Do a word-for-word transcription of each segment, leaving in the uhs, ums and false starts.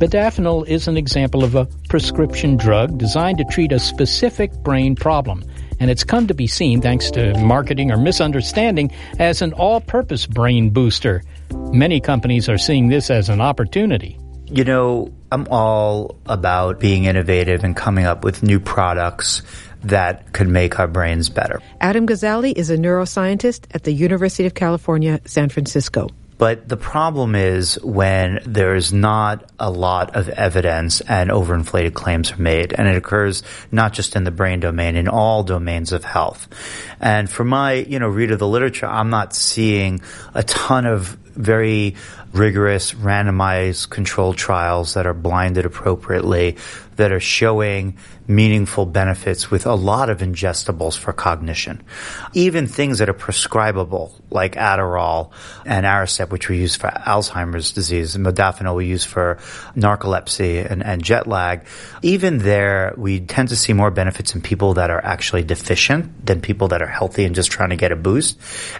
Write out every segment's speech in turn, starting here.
Modafinil is an example of a prescription drug designed to treat a specific brain problem, and it's come to be seen, thanks to marketing or misunderstanding, as an all-purpose brain booster. Many companies are seeing this as an opportunity. You know, I'm all about being innovative and coming up with new products that could make our brains better. Adam Gazzaley is a neuroscientist at the University of California, San Francisco. But the problem is when there's not a lot of evidence and overinflated claims are made. And it occurs not just in the brain domain, in all domains of health. And for my, you know, read of the literature, I'm not seeing a ton of very rigorous, randomized controlled trials that are blinded appropriately, that are showing meaningful benefits with a lot of ingestibles for cognition. Even things that are prescribable, like Adderall and Aricept, which we use for Alzheimer's disease, and Modafinil we use for narcolepsy and, and jet lag. Even there, we tend to see more benefits in people that are actually deficient than people that are healthy and just trying to get a boost.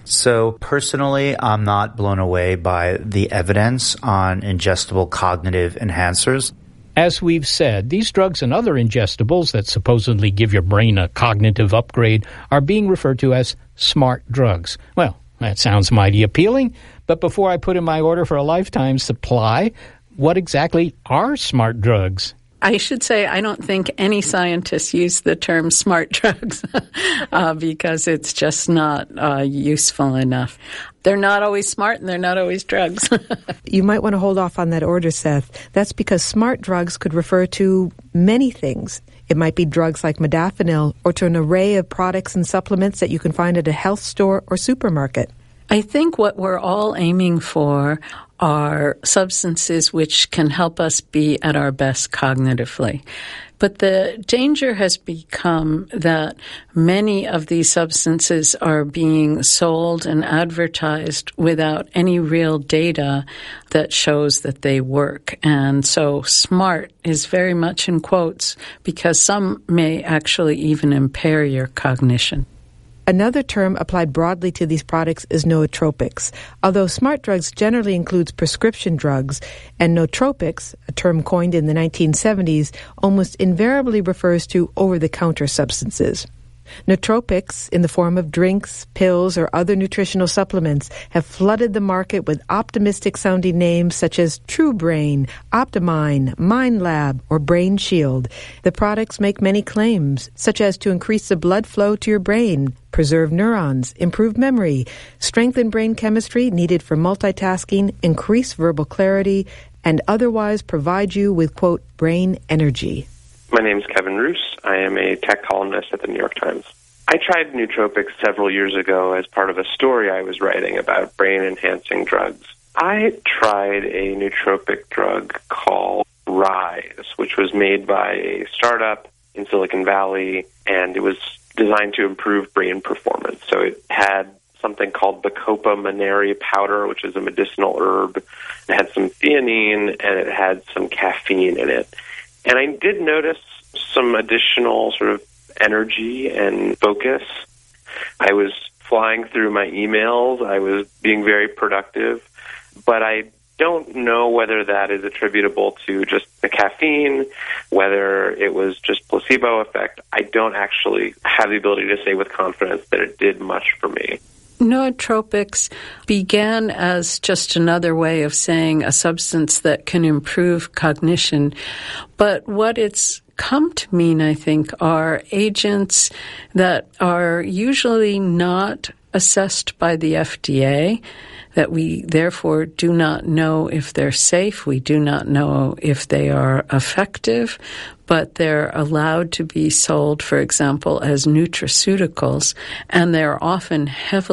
So personally, I'm not blown away by the evidence on ingestible cognitive enhancers. As we've said, these drugs and other ingestibles that supposedly give your brain a cognitive upgrade are being referred to as smart drugs. Well, that sounds mighty appealing, but before I put in my order for a lifetime supply, what exactly are smart drugs? I should say I don't think any scientists use the term smart drugs uh, because it's just not uh, useful enough. They're not always smart and they're not always drugs. You might want to hold off on that order, Seth. That's because smart drugs could refer to many things. It might be drugs like modafinil or to an array of products and supplements that you can find at a health store or supermarket. I think what we're all aiming for are substances which can help us be at our best cognitively. But the danger has become that many of these substances are being sold and advertised without any real data that shows that they work. And so smart is very much in quotes because some may actually even impair your cognition. Another term applied broadly to these products is nootropics. Although smart drugs generally includes prescription drugs, and nootropics, a term coined in the nineteen seventies, almost invariably refers to over-the-counter substances. Nootropics, in the form of drinks, pills, or other nutritional supplements, have flooded the market with optimistic-sounding names such as True Brain, Optimine, MindLab, or Brain Shield. The products make many claims, such as to increase the blood flow to your brain, preserve neurons, improve memory, strengthen brain chemistry needed for multitasking, increase verbal clarity, and otherwise provide you with, quote, brain energy. My name is Kevin Roos. I am a tech columnist at the New York Times. I tried nootropics several years ago as part of a story I was writing about brain-enhancing drugs. I tried a nootropic drug called Rise, which was made by a startup in Silicon Valley, and it was designed to improve brain performance. So it had something called Bacopa monnieri powder, which is a medicinal herb. It had some theanine, and it had some caffeine in it. And I did notice some additional sort of energy and focus. I was flying through my emails. I was being very productive. But I don't know whether that is attributable to just the caffeine, whether it was just placebo effect. I don't actually have the ability to say with confidence that it did much for me. Nootropics began as just another way of saying a substance that can improve cognition. But what it's come to mean, I think, are agents that are usually not assessed by the F D A, that we therefore do not know if they're safe. We do not know if they are effective, but they're allowed to be sold, for example, as nutraceuticals, and they're often heavily